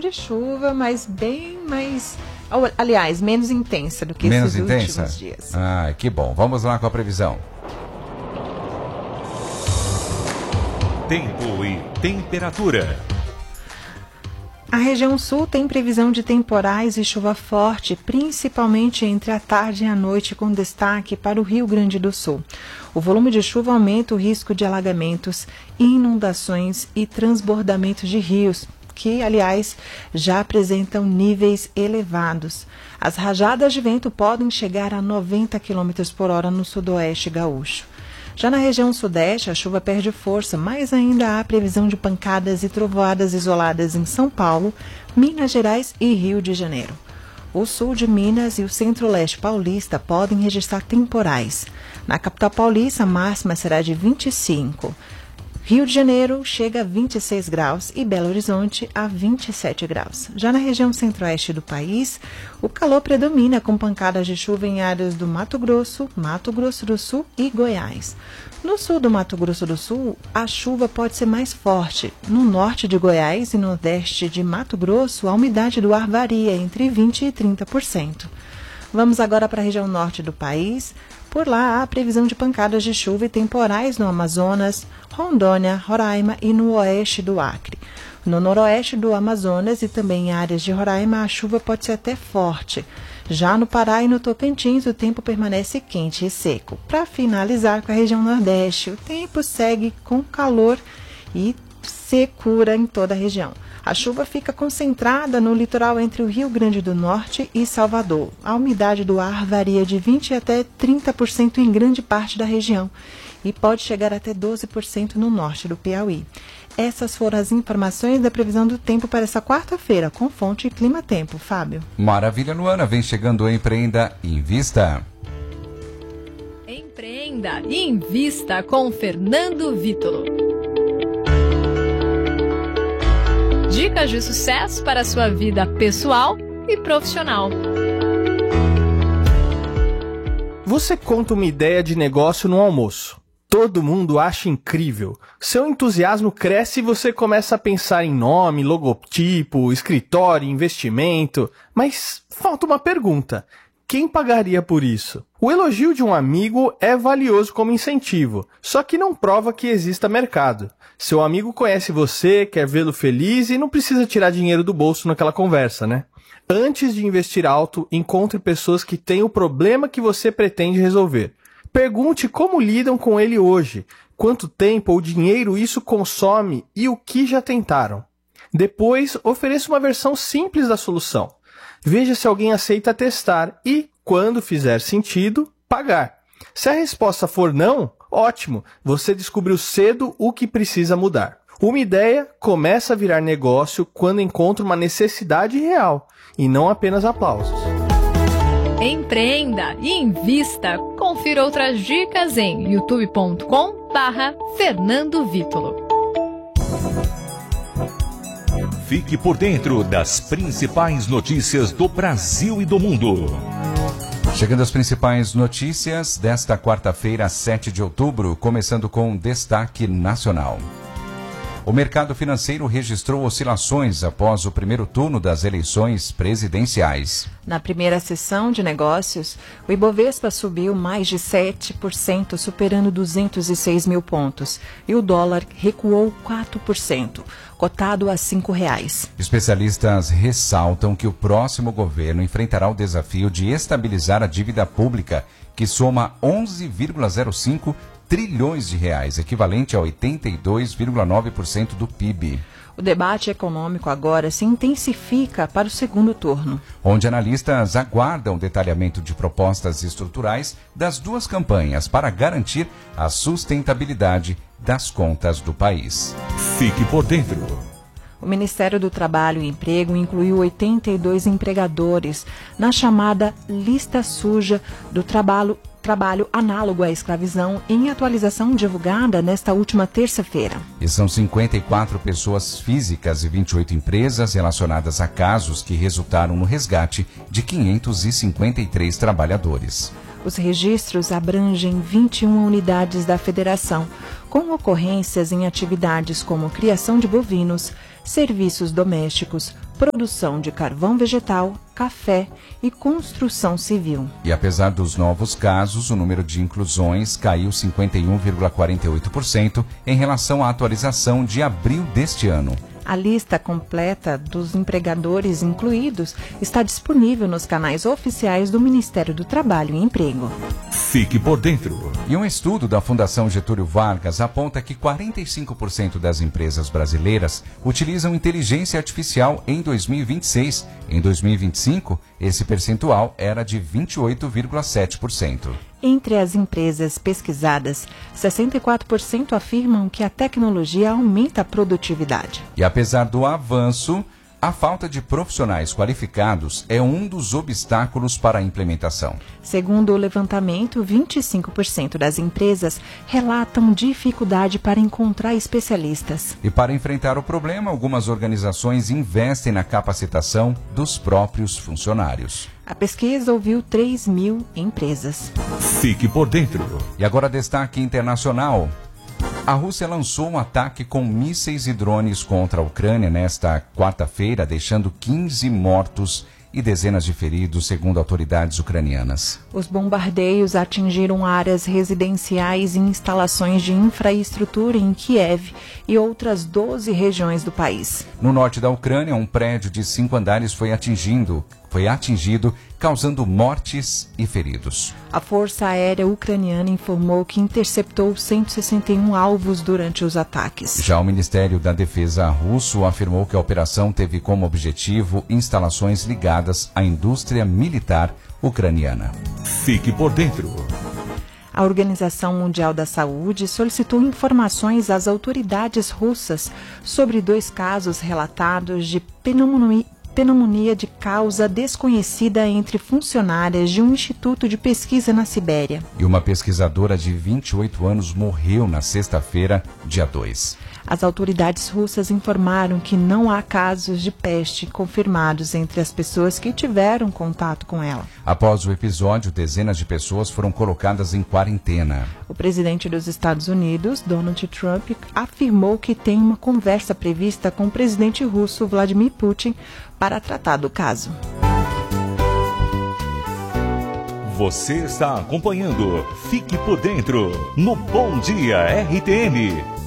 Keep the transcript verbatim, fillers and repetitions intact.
de chuva, mas bem mais... Aliás, menos intensa do que menos esses intensa? últimos dias. Ah, que bom. Vamos lá com a previsão. Tempo e temperatura. A região sul tem previsão de temporais e chuva forte, principalmente entre a tarde e a noite, com destaque para o Rio Grande do Sul. O volume de chuva aumenta o risco de alagamentos, inundações e transbordamentos de rios, que, aliás, já apresentam níveis elevados. As rajadas de vento podem chegar a noventa quilômetros por hora no sudoeste gaúcho. Já na região sudeste, a chuva perde força, mas ainda há previsão de pancadas e trovoadas isoladas em São Paulo, Minas Gerais e Rio de Janeiro. O sul de Minas e o centro-leste paulista podem registrar temporais. Na capital paulista, a máxima será de vinte e cinco. Rio de Janeiro chega a vinte e seis graus e Belo Horizonte a vinte e sete graus. Já na região centro-oeste do país, o calor predomina com pancadas de chuva em áreas do Mato Grosso, Mato Grosso do Sul e Goiás. No sul do Mato Grosso do Sul, a chuva pode ser mais forte. No norte de Goiás e nordeste de Mato Grosso, a umidade do ar varia entre vinte por cento e trinta por cento. Vamos agora para a região norte do país. Por lá, há previsão de pancadas de chuva e temporais no Amazonas, Rondônia, Roraima e no oeste do Acre. No noroeste do Amazonas e também em áreas de Roraima, a chuva pode ser até forte. Já no Pará e no Tocantins, o tempo permanece quente e seco. Para finalizar com a região nordeste, o tempo segue com calor e secura em toda a região. A chuva fica concentrada no litoral entre o Rio Grande do Norte e Salvador. A umidade do ar varia de vinte por cento até trinta por cento em grande parte da região e pode chegar até doze por cento no norte do Piauí. Essas foram as informações da previsão do tempo para essa quarta-feira, com fonte Clima Tempo. Fábio. Maravilha, Luana. Vem chegando o Empreenda e Invista. Empreenda e Invista com Fernando Vítolo. Dicas de sucesso para a sua vida pessoal e profissional. Você conta uma ideia de negócio no almoço. Todo mundo acha incrível. Seu entusiasmo cresce e você começa a pensar em nome, logotipo, escritório, investimento. Mas falta uma pergunta. Quem pagaria por isso? O elogio de um amigo é valioso como incentivo, só que não prova que exista mercado. Seu amigo conhece você, quer vê-lo feliz e não precisa tirar dinheiro do bolso naquela conversa, né? Antes de investir alto, encontre pessoas que têm o problema que você pretende resolver. Pergunte como lidam com ele hoje, quanto tempo ou dinheiro isso consome e o que já tentaram. Depois, ofereça uma versão simples da solução. Veja se alguém aceita testar e, quando fizer sentido, pagar. Se a resposta for não, ótimo, você descobriu cedo o que precisa mudar. Uma ideia começa a virar negócio quando encontra uma necessidade real e não apenas aplausos. Empreenda e invista. Confira outras dicas em youtube ponto com barra Fernando Vítolo. Fique por dentro das principais notícias do Brasil e do mundo. Chegando às principais notícias desta quarta-feira, sete de outubro, começando com destaque nacional. O mercado financeiro registrou oscilações após o primeiro turno das eleições presidenciais. Na primeira sessão de negócios, o Ibovespa subiu mais de sete por cento, superando duzentos e seis mil pontos, e o dólar recuou quatro por cento, cotado a cinco reais. Especialistas ressaltam que o próximo governo enfrentará o desafio de estabilizar a dívida pública, que soma onze vírgula zero cinco trilhões de reais, equivalente a oitenta e dois vírgula nove por cento do P I B. O debate econômico agora se intensifica para o segundo turno, onde analistas aguardam detalhamento de propostas estruturais das duas campanhas para garantir a sustentabilidade das contas do país. Fique por dentro. O Ministério do Trabalho e Emprego incluiu oitenta e dois empregadores na chamada lista suja do trabalho Trabalho análogo à escravidão em atualização divulgada nesta última terça-feira. E são cinquenta e quatro pessoas físicas e vinte e oito empresas relacionadas a casos que resultaram no resgate de quinhentos e cinquenta e três trabalhadores. Os registros abrangem vinte e uma unidades da federação, com ocorrências em atividades como criação de bovinos, serviços domésticos, produção de carvão vegetal, café e construção civil. E apesar dos novos casos, o número de inclusões caiu cinquenta e um vírgula quarenta e oito por cento em relação à atualização de abril deste ano. A lista completa dos empregadores incluídos está disponível nos canais oficiais do Ministério do Trabalho e Emprego. Fique por dentro. E um estudo da Fundação Getúlio Vargas aponta que quarenta e cinco por cento das empresas brasileiras utilizam inteligência artificial em dois mil e vinte e seis. Em dois mil e vinte e cinco, esse percentual era de vinte e oito vírgula sete por cento. Entre as empresas pesquisadas, sessenta e quatro por cento afirmam que a tecnologia aumenta a produtividade. E apesar do avanço, a falta de profissionais qualificados é um dos obstáculos para a implementação. Segundo o levantamento, vinte e cinco por cento das empresas relatam dificuldade para encontrar especialistas. E para enfrentar o problema, algumas organizações investem na capacitação dos próprios funcionários. A pesquisa ouviu três mil empresas. Fique por dentro. E agora destaque internacional. A Rússia lançou um ataque com mísseis e drones contra a Ucrânia nesta quarta-feira, deixando quinze mortos e dezenas de feridos, segundo autoridades ucranianas. Os bombardeios atingiram áreas residenciais e instalações de infraestrutura em Kiev e outras doze regiões do país. No norte da Ucrânia, um prédio de cinco andares foi atingido, foi atingido, causando mortes e feridos. A Força Aérea Ucraniana informou que interceptou cento e sessenta e um alvos durante os ataques. Já o Ministério da Defesa russo afirmou que a operação teve como objetivo instalações ligadas à indústria militar ucraniana. Fique por dentro. A Organização Mundial da Saúde solicitou informações às autoridades russas sobre dois casos relatados de pneumonia. pneumonia de causa desconhecida entre funcionárias de um instituto de pesquisa na Sibéria. E uma pesquisadora de vinte e oito anos morreu na sexta-feira, dia dois. As autoridades russas informaram que não há casos de peste confirmados entre as pessoas que tiveram contato com ela. Após o episódio, dezenas de pessoas foram colocadas em quarentena. O presidente dos Estados Unidos, Donald Trump, afirmou que tem uma conversa prevista com o presidente russo, Vladimir Putin, para tratar do caso. Você está acompanhando Fique por Dentro no Bom Dia R T M.